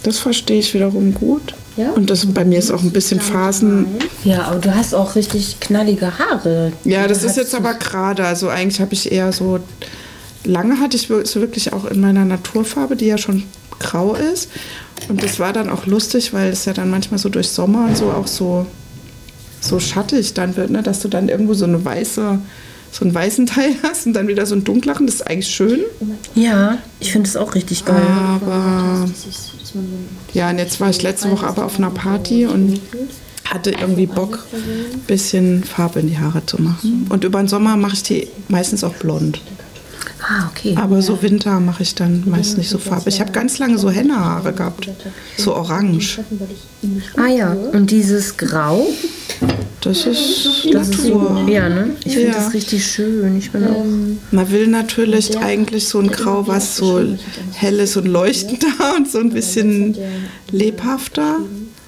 Das verstehe ich wiederum gut. Ja? Und das bei mir ist auch ein bisschen Phasen. Ja, aber du hast auch richtig knallige Haare. Ja, das ist jetzt aber gerade. Also eigentlich habe ich eher so... Lange hatte ich so wirklich auch in meiner Naturfarbe, die ja schon grau ist. Und das war dann auch lustig, weil es ja dann manchmal so durch Sommer und so auch so schattig dann wird, ne? Dass du dann irgendwo so einen weißen Teil hast und dann wieder so ein dunkleren. Das ist eigentlich schön. Ja, ich finde es auch richtig geil. Aber ja, und jetzt war ich letzte Woche aber auf einer Party und hatte irgendwie Bock, ein bisschen Farbe in die Haare zu machen. Und über den Sommer mache ich die meistens auch blond. Ah, okay. Aber so Winter mache ich dann meist nicht so Farbe. Ich habe ganz lange so Henna-Haare gehabt, so orange. Ah ja, und dieses Grau? Das ist Natur. Ja, ne? Ich finde Ja. das richtig schön. Ich bin auch... Man will natürlich eigentlich so ein Grau, was so hell ist und leuchtender und so ein bisschen lebhafter.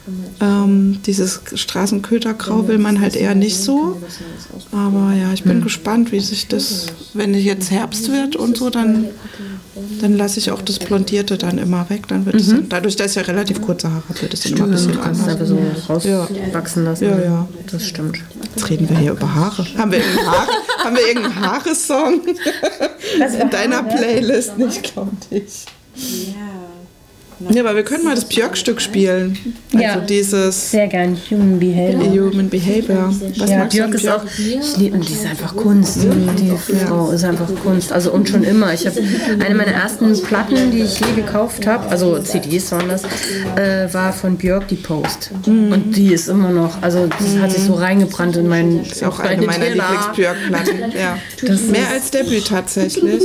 Dieses Straßenkötergrau will man halt eher nicht so. Aber ja, ich bin gespannt, wie sich das, wenn jetzt Herbst wird und so, dann lasse ich auch das Blondierte dann immer weg. Dann wird es dann, dadurch, dass ich ja relativ kurze Haare habe, wird es dann immer ein bisschen Du kannst es anders. einfach so rauswachsen lassen. Ja, ja. Das stimmt. Jetzt reden wir hier über Haare. Haben wir irgendeinen Haare-Song in deiner Playlist? Nicht, glaube ich. Ja, aber wir können mal das Björk-Stück spielen. Also Ja. dieses Sehr gern. Human Behavior. Human Behavior. Was Ja, magst du an Björk ist auch, ich liebe, die ist einfach Kunst. Die Frau ist einfach Kunst. Also und schon immer. Ich habe eine meiner ersten Platten, die ich je gekauft habe, also CDs waren das, war von Björk, die Post. Und die ist immer noch, also das hat sich so reingebrannt in meinen... ist auch eine meiner Lieblings-Björk-Platten. Ja. Mehr als Debüt tatsächlich.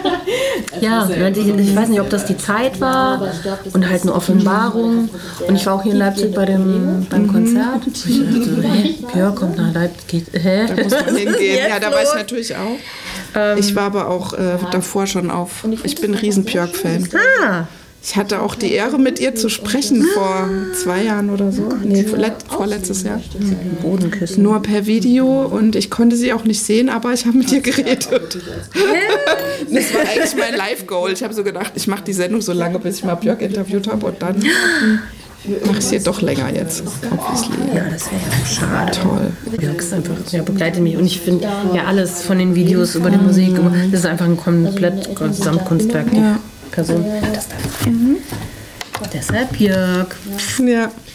Ja, ich weiß nicht, ob das die Zeit war und halt eine Offenbarung. Und ich war auch hier in Leipzig beim Konzert. Und ich dachte so, Björk kommt nach Leipzig. Hä? Da muss man hingehen. Ja, da war ich natürlich auch. Ich war aber auch davor schon ich bin ein riesen Björk-Fan. Ah, Ich hatte auch die Ehre, mit ihr zu sprechen vor 2 Jahren oder so. Nee, vorletztes Jahr. Bodenküssen. Nur per Video und ich konnte sie auch nicht sehen, aber ich habe mit ihr geredet. Das war eigentlich mein Live-Goal. Ich habe so gedacht, ich mache die Sendung so lange, bis ich mal Björk interviewt habe und dann mache ich sie doch länger jetzt. Ja, das wäre ja schade. Toll. Björk ist einfach, begleitet mich. Und ich finde ja alles von den Videos über die Musik, das ist einfach ein komplett Gesamtkunstwerk. Die Person. Das darf. Deshalb Björk. Ja.